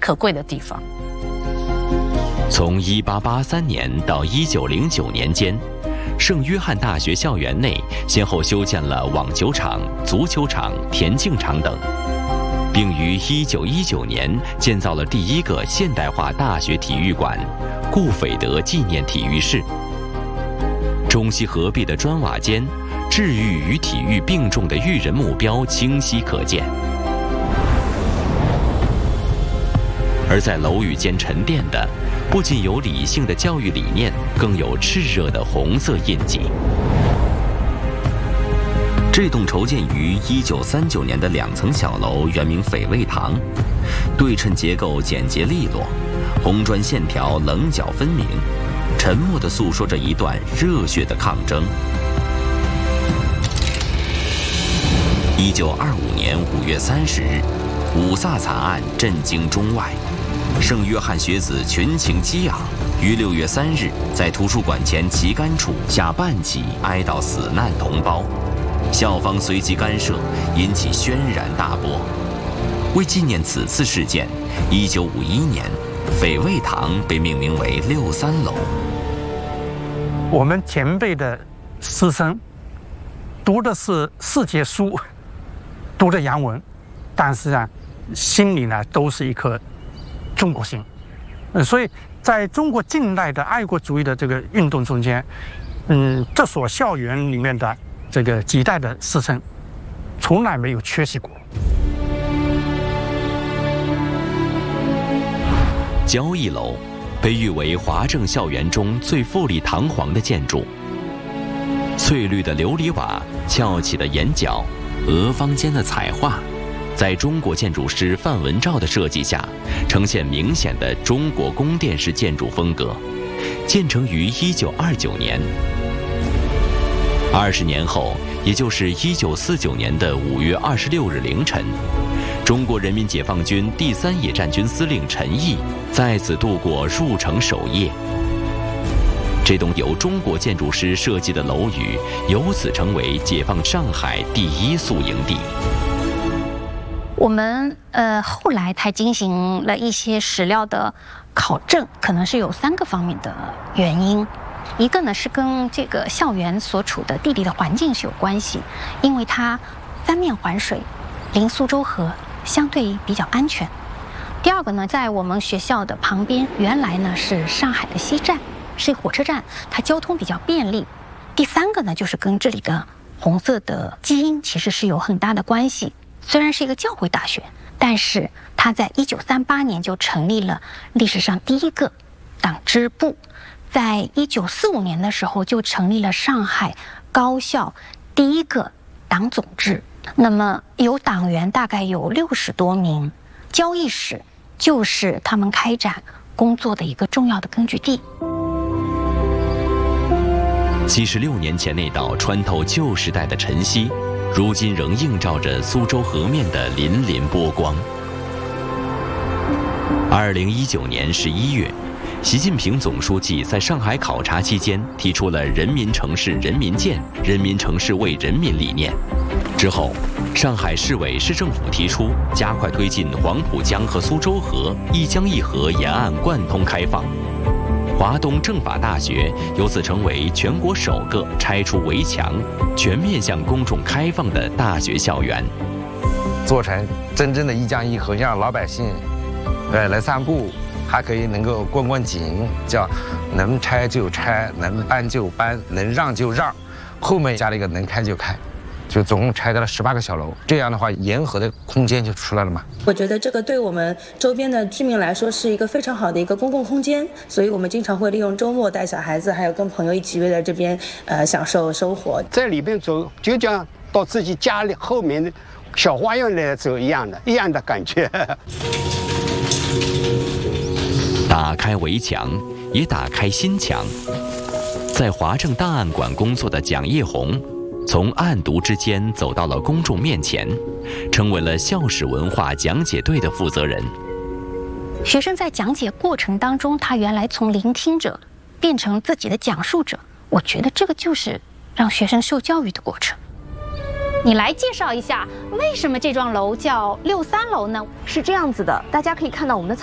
可贵的地方。 从1883年到1909年间，圣约翰大学校园内先后修建了网球场、足球场、田径场等，并于1919年建造了第一个现代化大学体育馆——顾斐德纪念体育室。中西合璧的砖瓦间，治愈与体育并重的育人目标清晰可见。而在楼宇间沉淀的，不仅有理性的教育理念，更有炽热的红色印记。这栋筹建于1939年的2层小楼原名斐卫堂，对称结构简洁利落，红砖线条棱角分明，沉默地诉说着一段热血的抗争。1925年5月30日，五萨惨案震惊中外，圣约翰学子群情激昂，于6月3日在图书馆前旗杆处下半旗哀悼死难同胞。校方随即干涉，引起轩然大波。为纪念此次事件，1951年，斐卫堂被命名为63楼。 我们前辈的师生读的是世界书，读的洋文，但是呢，心里呢都是一颗中国心。所以在中国近代的爱国主义的这个运动中间，这所校园里面的这个几代的师生，从来没有缺席过。 交谊楼被誉为华正校园中最富丽堂皇的建筑，翠绿的琉璃瓦、翘起的檐角、额方间的彩画，在中国建筑师范文照的设计下，呈现明显的中国宫殿式建筑风格。建成于1929年。20年后，也就是1949年的5月26日凌晨，中国人民解放军第3野战军司令陈毅在此度过入城守夜。这栋由中国建筑师设计的楼宇，由此成为解放上海第1宿营地。 我们后来才进行了一些史料的考证，可能是有3个方面的原因。一个呢是跟这个校园所处的地理的环境是有关系，因为它3面环水，临苏州河，相对比较安全。第二个呢，在我们学校的旁边，原来呢是上海的西站，是火车站，它交通比较便利。第3个呢，就是跟这里的红色的基因其实是有很大的关系。虽然是一个教会大学，但是它在1938年就成立了历史上第1个党支部，在1945年的时候就成立了上海高校第1个党总支。那么有党员大概有60多名，交易室就是他们开展工作的一个重要的根据地。 76年前那道穿透旧时代的晨曦，如今仍映照着苏州河面的粼粼波光。2019年11月，习近平总书记在上海考察期间提出了人民城市人民建、人民城市为人民理念。之后，上海市委市政府提出加快推进黄浦江和苏州河一江一河沿岸贯通开放。华东政法大学由此成为全国首个拆除围墙、全面向公众开放的大学校园， 做成真正的一江一河，让老百姓，来散步，还可以能够观观景，叫能拆就拆，能搬就搬，能让就让，后面加了一个能开就开。就总共拆掉了18个小楼，这样的话沿河的空间就出来了嘛。 我觉得这个对我们周边的居民来说是一个非常好的一个公共空间，所以我们经常会利用周末带小孩子，还有跟朋友一起约在这边享受生活。 在里边走，就像到自己家里后面的小花园来走一样的感觉。 打开围墙，也打开心墙。在华政档案馆工作的蒋叶红，从案牍之间走到了公众面前，成为了校史文化讲解队的负责人。 学生在讲解过程当中，他原来从聆听者变成自己的讲述者，我觉得这个就是让学生受教育的过程。你来介绍一下，为什么这幢楼叫63楼呢？ 是这样子的，大家可以看到我们的